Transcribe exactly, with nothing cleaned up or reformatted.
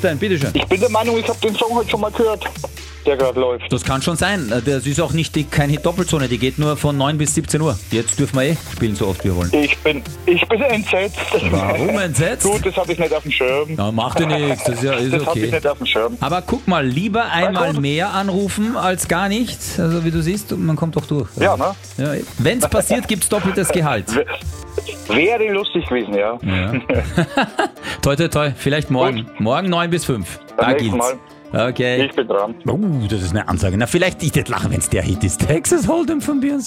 denn? Bitteschön. Ich bin der Meinung, ich habe den Song heute schon mal gehört, der gerade läuft. Das kann schon sein. Das ist auch nicht die, keine Doppelzone, die geht nur von neun bis siebzehn Uhr. Jetzt dürfen wir eh spielen, so oft wir wollen. Ich bin, ich bin entsetzt. Warum entsetzt? Gut, das habe ich nicht auf dem Schirm. Na, macht ja nichts, das ist ja ist Das habe ich okay. nicht auf dem Schirm. Aber guck mal, lieber einmal gut. mehr anrufen als gar nicht. Also wie du siehst, man kommt doch durch. Ja, ne? Ja, wenn es passiert, gibt es doppeltes Gehalt. Wäre lustig gewesen, ja. Ja. Toi, toi, toi. Vielleicht morgen. Morgen neun bis fünf. Da Beim nächsten gilt's. Okay. Ich bin dran. Oh, das ist eine Ansage. Na, vielleicht ich nicht lachen, wenn es der Hit ist. Texas Hold'em von Beyoncé.